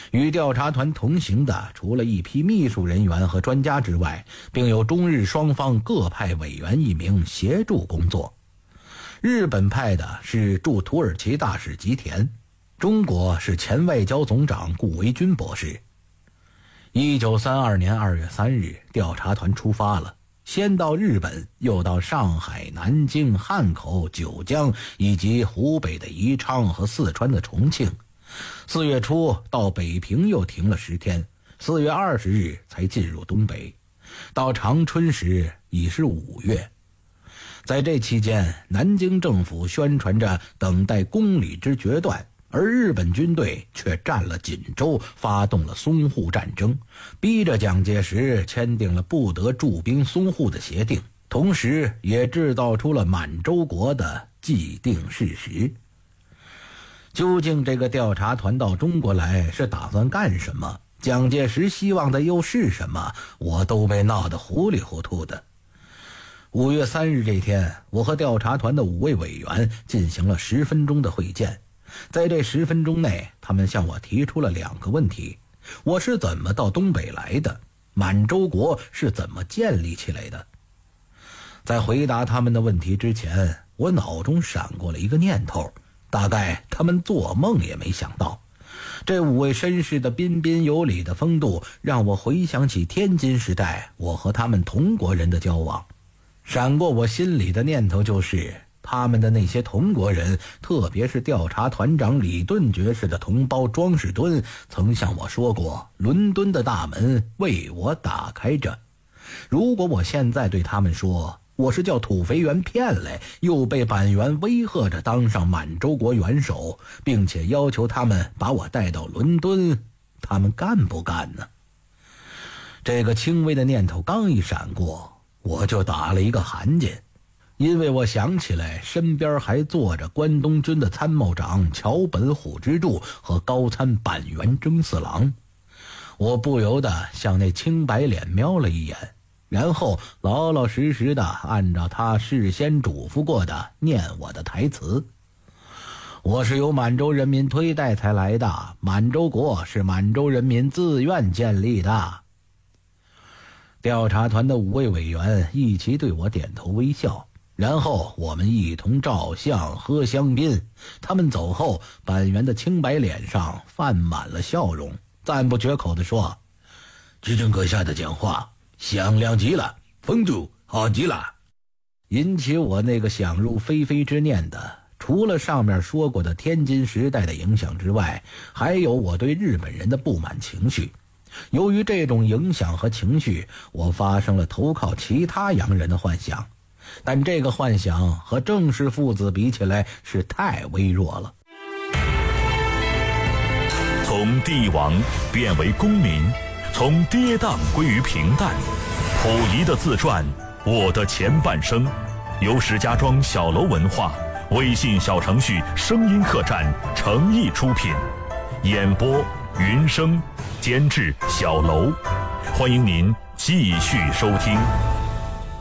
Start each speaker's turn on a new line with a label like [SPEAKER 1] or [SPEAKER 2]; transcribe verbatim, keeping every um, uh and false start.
[SPEAKER 1] 与调查团同行的除了一批秘书人员和专家之外，并有中日双方各派委员一名协助工作。日本派的是驻土耳其大使吉田，中国是前外交总长顾维钧博士。一九三二年二月三日，调查团出发了，先到日本，又到上海、南京、汉口、九江以及湖北的宜昌和四川的重庆。四月初到北平又停了十天，四月二十日才进入东北。到长春时已是五月。在这期间，南京政府宣传着等待公理之决断，而日本军队却占了锦州，发动了淞沪战争，逼着蒋介石签订了不得驻兵淞沪的协定，同时也制造出了满洲国的既定事实。究竟这个调查团到中国来是打算干什么？蒋介石希望的又是什么？我都被闹得糊里糊涂的。五月三日这天，我和调查团的五位委员进行了十分钟的会见。在这十分钟内，他们向我提出了两个问题：我是怎么到东北来的？满洲国是怎么建立起来的？在回答他们的问题之前，我脑中闪过了一个念头，大概他们做梦也没想到。这五位绅士的彬彬有礼的风度，让我回想起天津时代我和他们同国人的交往。闪过我心里的念头就是，他们的那些同国人，特别是调查团长李顿爵士的同胞庄士敦，曾向我说过，伦敦的大门为我打开着。如果我现在对他们说我是叫土肥原骗来，又被板垣威吓着当上满洲国元首，并且要求他们把我带到伦敦，他们干不干呢？这个轻微的念头刚一闪过，我就打了一个寒噤，因为我想起来身边还坐着关东军的参谋长桥本虎之助和高参板垣征四郎。我不由得向那青白脸瞄了一眼，然后老老实实的按照他事先嘱咐过的念我的台词：我是由满洲人民推戴才来的，满洲国是满洲人民自愿建立的。调查团的五位委员一起对我点头微笑，然后我们一同照相喝香槟。他们走后，板垣的青白脸上泛满了笑容，赞不绝口地说：执政阁下的讲话响亮极了，风度好极了。引起我那个想入非非之念的，除了上面说过的天津时代的影响之外，还有我对日本人的不满情绪。由于这种影响和情绪，我发生了投靠其他洋人的幻想，但这个幻想和郑氏父子比起来是太微弱了。
[SPEAKER 2] 从帝王变为公民，从跌宕归于平淡。溥仪的自传《我的前半生》，由石家庄小楼文化微信小程序声音客栈诚意出品，演播云生，监制小楼。欢迎您继续收听。